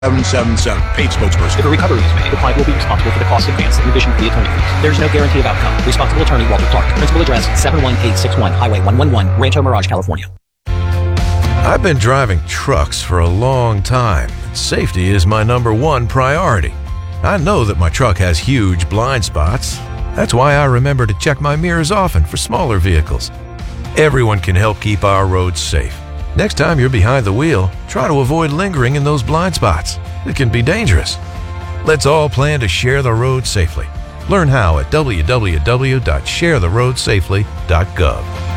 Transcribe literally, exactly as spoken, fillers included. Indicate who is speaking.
Speaker 1: seven seven seven, paid spokesperson.
Speaker 2: If a recovery is made, the client will be responsible for the cost advance and revision fee attorney fees. There is no guarantee of outcome. Responsible attorney Walter Clark. Principal address seven one eight six one Highway one one one, Rancho Mirage, California.
Speaker 3: I've been driving trucks for a long time. Safety is my number one priority. I know that my truck has huge blind spots. That's why I remember to check my mirrors often for smaller vehicles. Everyone can help keep our roads safe. Next time you're behind the wheel, try to avoid lingering in those blind spots. It can be dangerous. Let's all plan to share the road safely. Learn how at w w w dot share the road safely dot gov.